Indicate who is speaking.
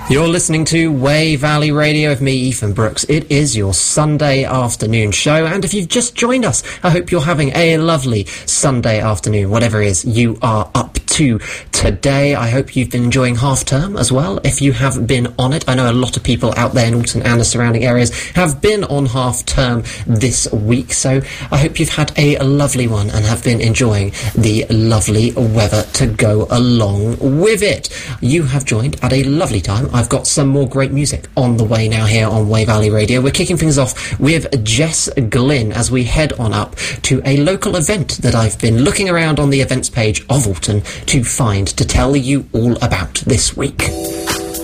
Speaker 1: You're listening to Wey Valley Radio with me, Ethan Brooks. It is your Sunday afternoon show, and if you've just joined us, I hope you're having a lovely Sunday afternoon, whatever it is you are up to today. I hope you've been enjoying half-term as well, if you have been on it. I know a lot of people out there in Alton and the surrounding areas have been on half-term this week, so I hope you've had a lovely one and have been enjoying the lovely weather to go along with it. You have joined at a lovely time. I've got some more great music on the way now here on Wey Valley Radio. We're kicking things off with Jess Glynn as we head on up to a local event that I've been looking around on the events page of Alton to find to tell you all about this week.